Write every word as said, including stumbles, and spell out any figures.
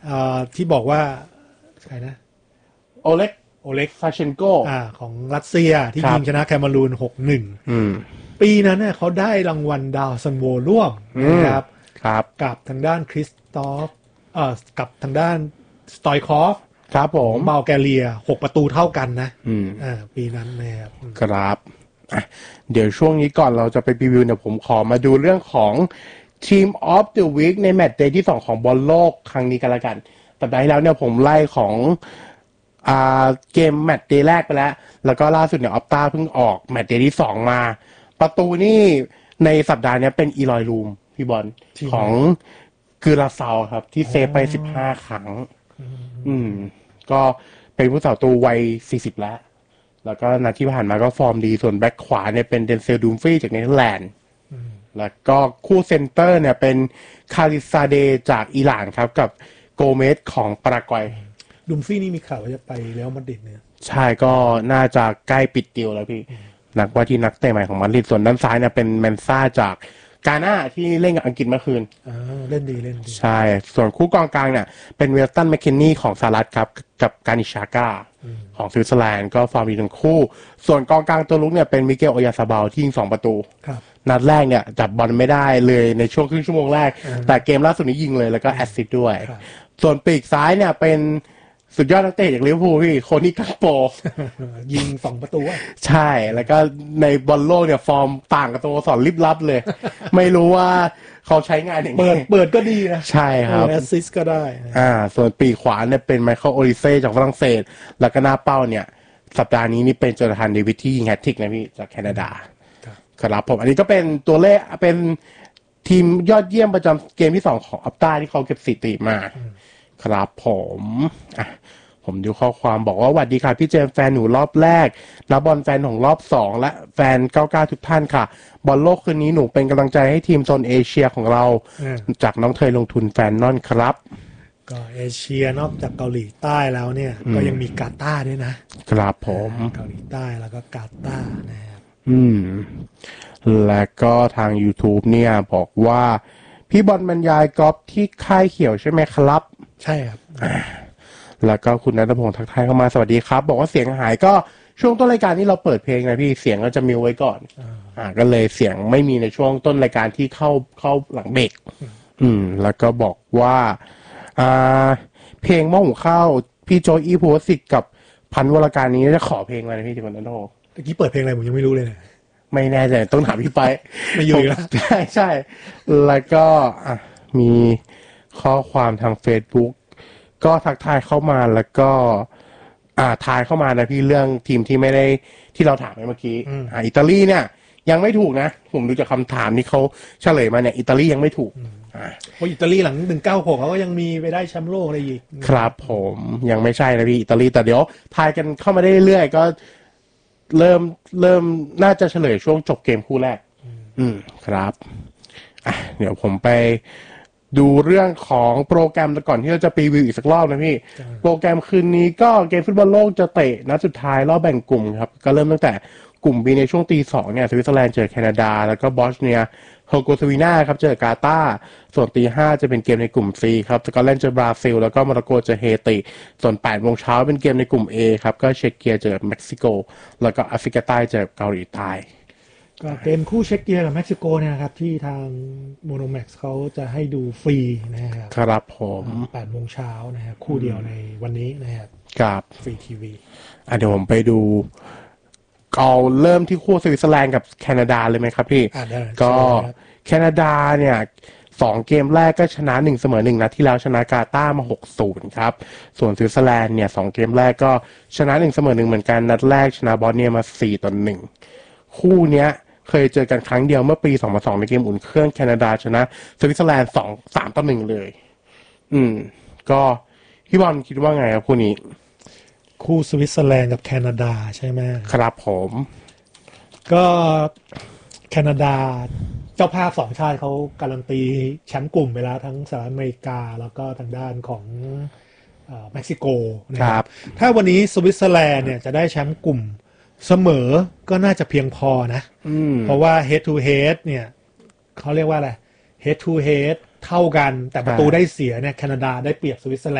อ่อที่บอกว่าใครนะโอเล็กโอเล็กซาเชนโกอ่าของรัสเซียที่ยิงชนะแคมารูน หกหนึ่งอืมปีนั้นเนี่ยเขาได้รางวัลดาวซันโวร่วมนะครับครับกับทางด้านคริสตอฟเอ่อกับทางด้านสตอยคอฟครับผมเบลแกเรียหกประตูเท่ากันนะอืมอ่าปีนั้นนะครับครับเดี๋ยวช่วงนี้ก่อนเราจะไปรีวิวเนี่ยผมขอมาดูเรื่องของ Team of the Week ในแมตช์เดย์ที่สองของบอลโลกครั้งนี้กันละกันแต่ได้แล้วเนี่ยผมไล่ของอ่าเกมแมตช์เดย์แรกไปแล้วแล้วก็ล่าสุดเนี่ยออปต้าเพิ่งออกแมตช์เดย์ที่สองมาประตูนี่ในสัปดาห์นี้เป็นอีลอยลูมพี่บอลของกือราซาวครับที่เซฟไปสิบห้าครั้งอืมก็เป็นผู้สาวตัววัยสี่สิบแล้วแล้วก็นัดที่ผ่านมาก็ฟอร์มดีส่วนแบ็คขวาเนี่ยเป็นเดนเซลดูมฟรีจากเนเธอร์แลนด์แล้วก็คู่เซนเตอร์เนี่ยเป็นคาริซาเดจากอิหร่านครับกับโกเมสของปารากวัยดูมฟรีนี่มีข่าวว่าจะไปเรอัลมาดริดเนี่ยใช่ก็น่าจะใกล้ปิดดีลแล้วพี่นักว่าที่นักเตะใหม่ของมาดริดส่วนด้านซ้ายเนี่ยเป็นแมนซ่าจากกาน่าที่เล่นกับอังกฤษเมื่อคืนอ่าเล่นดีเล่นดีใช่ส่วนคู่กองกลางเนี่ยเป็นเวลตันแมคเคนนี่ของสหรัฐครับกับกานิชาก้าของสวิตเซอร์แลนด์ก็ฟอร์มดีทั้งคู่ส่วนกองกลางตัวลุกเนี่ยเป็นมิเกลโอยาซาบาลที่ยิงสองประตูนัดแรกเนี่ยจับบอลไม่ได้เลยในช่วงครึ่งชั่วโมงแรกแต่เกมล่าสุดนี้ยิงเลยแล้วก็แอสซิสต์ด้วยส่วนปีกซ้ายเนี่ยเป็นสุดยอดนักเตะจากลิเวอร์พูลพี่โคนี่กักโปยิงสองประตูใช่แล้วก็ในบอลโลกเนี่ยฟอร์มต่างกับตัวสอนลิบลับเลย ไม่รู้ว่าเขาใช้งานอย่างไรเปิดเปิดก็ดีนะใช่ครับแอสซิสต์ก็ได้อ่าส่วนปีกขวาเนี่ยเป็นไมเคิลโอลิเซ่จากฝรั่งเศสแล้วก็หน้าเป้าเนี่ยสัปดาห์นี้นี่เป็นโจนาธานเดวิดที่ยิงแฮตทริกนะพี่จากแคนาดาครับผมอันนี้ก็เป็นตัวเลขเป็นทีมยอดเยี่ยมประจำเกมที่สองของอัปต้าที่เขาเก็บสถิติมาครับผมอ่ะผมดูข้อความบอกว่าสวัสดีค่ะพี่เจมส์แฟนหนูรอบแรกนักบอลแฟนของรอบสองและแฟนเก้าสิบเก้าทุกท่านค่ะบอลโลกคืนนี้หนูเป็นกำลังใจให้ทีมโซนเอเชียของเราจากน้องเทยลงทุนแฟนนอนครับก็เอเชียนอกจากเกาหลีใต้แล้วเนี่ยก็ยังมีกาตาร์ด้วยนะครับผมเกาหลีใต้แล้วก็กาตาร์นะครับอืมและก็ทาง YouTube เนี่ยบอกว่าพี่บอลบรรยายกอล์ฟที่ค่ายเขียวใช่ไหมครับใช่ครับแล้วก็คุณณัฐพงศ์ทักทายเข้ามาสวัสดีครับบอกว่าเสียงหายก็ช่วงต้นรายการที่เราเปิดเพลงนะพี่เสียงก็จะมิวไว้ก่อนอ่าก็เลยเสียงไม่มีในช่วงต้นรายการที่เข้าเข้าหลังเบรกอืมแล้วก็บอกว่าอ่าเพลงหม้อหุงข้าวพี่โจอีภูวสิทธิ์กับพันวรการนี้จะขอเพลงอะไรนะพี่ที่คุณณัฐพงศ์เมื่อกี้เปิดเพลงอะไรผมยังไม่รู้เลยเนี่ยไม่แน่ใจต้องถามพี่ไปไม่อยู่แล้วใช่ใช่แล้วก็อ่ะมีข้อความทาง Facebook ก็ทักทายเข้ามาแล้วก็อ่าทายเข้ามานะพี่เรื่องทีมที่ไม่ได้ที่เราถามไปเมื่อกี้อ่าอิตาลีเนี่ยยังไม่ถูกนะผมดูจากคำถามที่เขาเฉลยมาเนี่ยอิตาลียังไม่ถูกอ่าเพราะอิตาลีหลังหนึ่งเก้าหกเขาก็ยังมีไปได้แชมป์โลกอะไรอีกครับผมยังไม่ใช่นะพี่อิตาลีแต่เดี๋ยวทายกันเข้ามาได้เรื่อยๆก็เริ่มเริ่มน่าจะเฉลยช่วงจบเกมคู่แรกอืมครับอ่ะเดี๋ยวผมไปดูเรื่องของโปรแกรมก่อนที่เราจะรีวิวอีกสักรอบนะพี่โปรแกรมคืนนี้ก็เกมฟุตบอลโลกจะเตะนัดสุดท้ายรอบแบ่งกลุ่มครับก็เริ่มตั้งแต่กลุ่ม B ในช่วงตีสองเนี่ยสวิตเซอร์แลนด์เจอแคนาดาแล้วก็บอสเนียเฮอร์โกสวีนาครับเจอกาตาร์ส่วนตีห้าจะเป็นเกมในกลุ่ม C ครับสกอตแลนด์เจอบราซิลแล้วก็โมร็อกโกเจอเฮติส่วนแปดโมงเช้าเป็นเกมในกลุ่ม A ครับก็เช็กเกียเจอเม็กซิโกแล้วก็แอฟริกาใต้เจอเกาหลีใต้ก็เกมคู่เช็กเกียกับเม็กซิโกเนี่ยนะครับที่ทางโมโนแม็กซ์เขาจะให้ดูฟรีนะครับครับผมแปดโมงเช้านะครับคู่เดียวในวันนี้นะครับครับฟรีทีวีอ่ะเดี๋ยวผมไปดูเอาเริ่มที่คู่สวิตเซอร์แลนด์กับแคนาดาเลยไหมครับพี่ก็แคนาดาเนี่ยสองเกมแรกก็ชนะหนึ่งเสมอหนึ่งนัดที่แล้วชนะกาตาร์มา หกศูนย์ ครับส่วนสวิตเซอร์แลนด์เนี่ยสองเกมแรกก็ชนะหนึ่งเสมอหนึ่งเหมือนกันนัดแรกชนะบอสเนียมาสี่ต่อหนึ่งคู่เนี้ยเคยเจอกันครั้งเดียวเมื่อปีสองพันสองในเกมอุ่นเครื่องแคนาดาชนะสวิตเซอร์แลนด์สอง สามต่อหนึ่งเลยอืมก็พี่บอลคิดว่าไงครับคู่นี้คู่สวิตเซอร์แลนด์กับแคนาดาใช่ไหมครับผมก็แคนาดาเจ้าภาพสองชาติเขาการันตีแชมป์กลุ่มไปแล้วทั้งสหรัฐอเมริกาแล้วก็ทางด้านของเม็กซิโกนะครับถ้าวันนี้สวิตเซอร์แลนด์เนี่ยจะได้แชมป์กลุ่มเสมอก็น่าจะเพียงพอนะเพราะว่า head to head เนี่ยเขาเรียกว่าอะไร head to head เท่ากันแต่ประตูได้เสียเนี่ยแคนาดาได้เปรียบสวิตเซอร์แลนด์